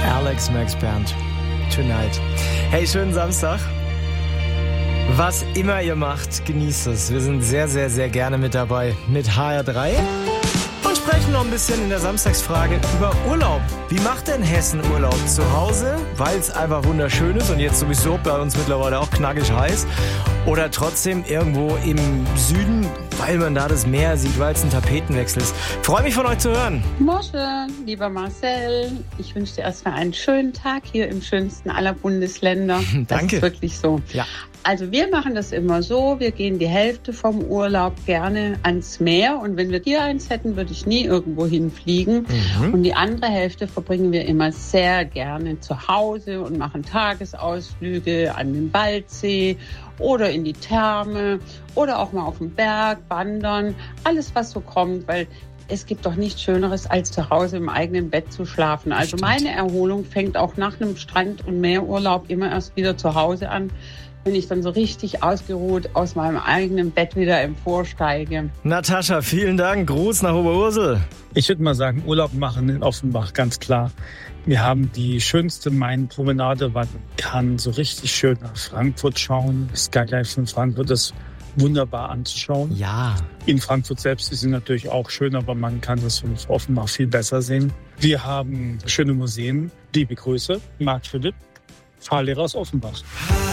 Alex Max Bernd, Tonight. Hey, schönen Samstag. Was immer ihr macht, genießt es. Wir sind sehr, sehr, sehr gerne mit dabei mit HR3 und sprechen noch ein bisschen in der Samstagsfrage über Urlaub. Wie macht denn Hessen Urlaub? Zu Hause, weil es einfach wunderschön ist und jetzt sowieso bei uns mittlerweile auch knackig heiß? Oder trotzdem irgendwo im Süden, weil man da das Meer sieht, weil es ein Tapetenwechsel ist? Freue mich von euch zu hören. Morgen, lieber Marcel. Ich wünsche dir erstmal einen schönen Tag hier im schönsten aller Bundesländer. Danke. Das ist wirklich so. Ja. Also wir machen das immer so, wir gehen die Hälfte vom Urlaub gerne ans Meer und wenn wir hier eins hätten, würde ich nie irgendwo hinfliegen. Und die andere Hälfte verbringen wir immer sehr gerne zu Hause und machen Tagesausflüge an den Waldsee oder in die Therme oder auch mal auf den Berg, wandern, alles was so kommt, weil es gibt doch nichts Schöneres, als zu Hause im eigenen Bett zu schlafen. Also meine Erholung fängt auch nach einem Strand- und Meerurlaub immer erst wieder zu Hause an, wenn ich dann so richtig ausgeruht aus meinem eigenen Bett wieder emporsteige. Natascha, vielen Dank. Gruß nach Oberursel. Ich würde mal sagen, Urlaub machen in Offenbach, ganz klar. Wir haben die schönste Main-Promenade, man kann so richtig schön nach Frankfurt schauen. Das Skyline von Frankfurt ist wunderbar anzuschauen. Ja. In Frankfurt selbst ist sie natürlich auch schön, aber man kann das von Offenbach viel besser sehen. Wir haben schöne Museen. Liebe Grüße, Marc Philipp, Fahrlehrer aus Offenbach.